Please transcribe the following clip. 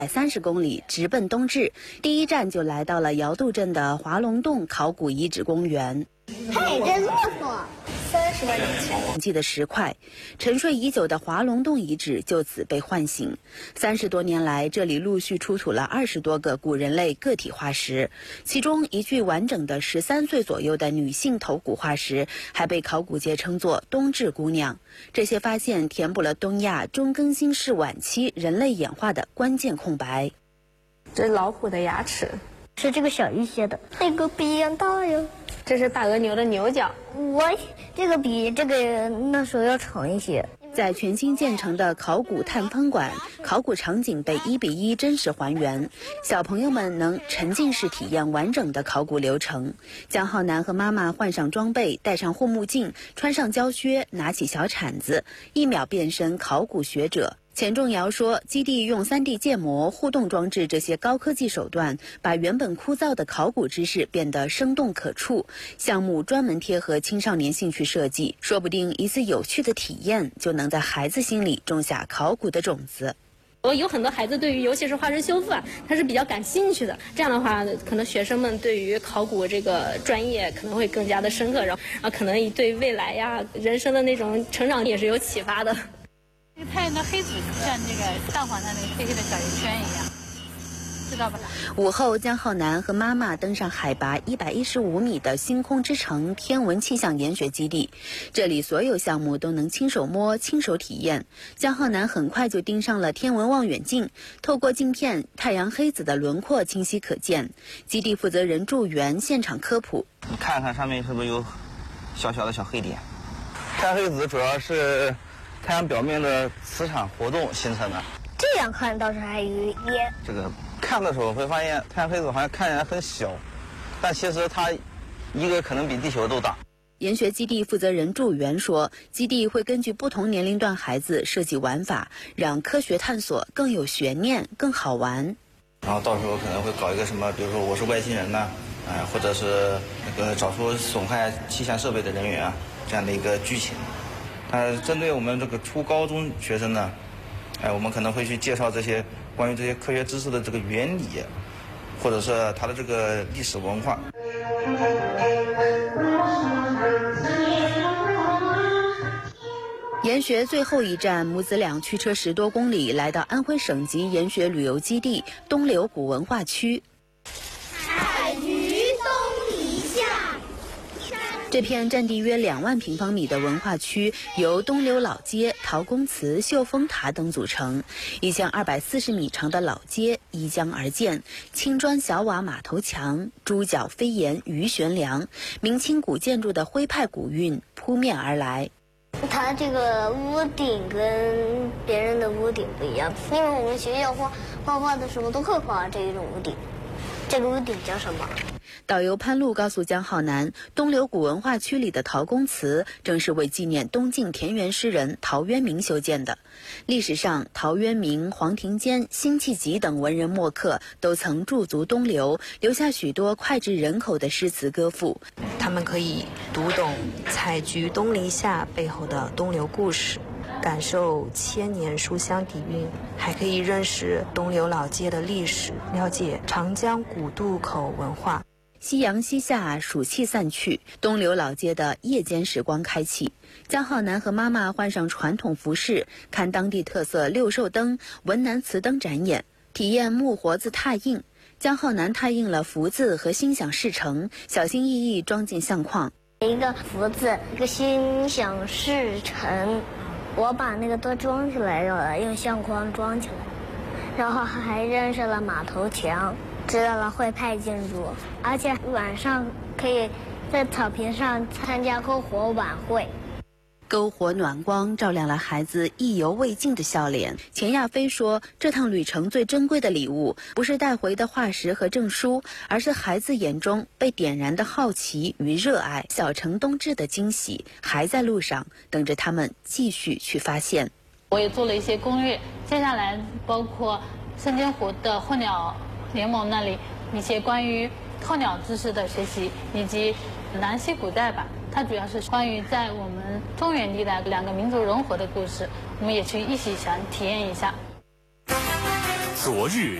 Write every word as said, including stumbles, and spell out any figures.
三十公里直奔冬至，第一站就来到了瑶渡镇的华龙洞考古遗址公园。 它也真热乎。 三十万年前记的石块，沉睡已久的华龙洞遗址就此被唤醒。三十多年来，这里陆续出土了二十多个古人类个体化石，其中一具完整的十三岁左右的女性头骨化石，还被考古界称作“冬至姑娘”。这些发现填补了东亚中更新世晚期人类演化的关键空白。 这是老虎的牙齿， 是这个小一些的，那个比一大呀。 这是大额牛的牛角， 我这个比这个那时候要长一些。 在全新建成的考古探方馆，考古场景被一比一真实还原，小朋友们能沉浸式体验完整的考古流程。江浩南和妈妈换上装备，戴上护目镜，穿上胶靴，拿起小铲子，一秒变身考古学者。钱仲尧说，基地用 三 D 建模、互动装置这些高科技手段，把原本枯燥的考古知识变得生动可触。项目专门贴合青少年兴趣设计，说不定一次有趣的体验就能在孩子心里种下考古的种子。 我有很多孩子对于尤其是化石修复啊，他是比较感兴趣的。这样的话，可能学生们对于考古这个专业可能会更加的深刻，然后啊，可能对未来呀、人生的那种成长也是有启发的。 太阳的黑子像这个蛋黄上那个黑黑的小圆圈一样，知道吧？ 午后，江浩南和妈妈登上海拔一百一十五米的星空之城天文气象研学基地，这里所有项目都能亲手摸、亲手体验。江浩南很快就盯上了天文望远镜，透过镜片，太阳黑子的轮廓清晰可见。基地负责人祝元现场科普： 你看看上面是不是有小小的小黑点？太阳黑子主要是太阳表面的磁场活动形成的。 这样看倒是还有一点。 这个看的时候会发现太阳黑子好像看起来很小，但其实它一个可能比地球都大。 研学基地负责人祝元说，基地会根据不同年龄段孩子设计玩法，让科学探索更有悬念、更好玩。 然后到时候可能会搞一个什么，比如说我是外星人呐、啊，呃，或者是那个找出损害气象设备的人员啊，这样的一个剧情。呃，针对我们这个初高中学生呢，哎、呃，我们可能会去介绍这些关于这些科学知识的这个原理，或者是它的这个历史文化。 研学最后一站，母子俩驱车十多公里，来到安徽省级研学旅游基地东流古文化区。 采菊东篱下。 这片占地约两万平方米的文化区，由东流老街、陶公祠、秀峰塔等组成。一千二百四十米长的老街依江而建，青砖小瓦码头墙，猪脚飞檐鱼悬梁，明清古建筑的徽派古韵扑面而来。 它这个屋顶跟别人的屋顶不一样，因为我们学校画画画的时候都会画这一种屋顶。这个屋顶叫什么？ 导游潘路告诉江浩南，东流古文化区里的陶公祠正是为纪念东晋田园诗人陶渊明修建的。历史上，陶渊明、黄庭坚、辛弃疾等文人墨客都曾驻足东流，留下许多脍炙人口的诗词歌赋。 他们可以读懂采菊东篱下背后的东流故事，感受千年书香底蕴，还可以认识东流老街的历史，了解长江古渡口文化。 夕阳西下，暑气散去，东流老街的夜间时光开启。江浩南和妈妈换上传统服饰，看当地特色六兽灯、文南瓷灯展演，体验木活字拓印。江浩南拓印了福字和心想事成，小心翼翼装进相框。 一个福字，一个心想事成。我把那个都装起来了，用相框装起来，然后还认识了码头墙，知道了徽派建筑，而且晚上可以在草坪上参加篝火晚会。 篝火暖光照亮了孩子意犹未尽的笑脸。钱亚飞说，这趟旅程最珍贵的礼物，不是带回的化石和证书，而是孩子眼中被点燃的好奇与热爱。小城冬至的惊喜还在路上，等着他们继续去发现。 我也做了一些攻略，接下来包括深间湖的候鸟联盟那里一些关于候鸟知识的学习，以及南溪古代吧，它主要是关于在我们中原地带两个民族融合的故事，我们也去一起想体验一下。 昨日